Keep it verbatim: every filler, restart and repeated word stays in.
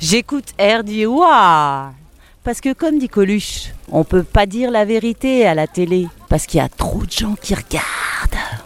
J'écoute R D Ouah. Parce que comme dit Coluche, on peut pas dire la vérité à la télé, parce qu'il y a trop de gens qui regardent.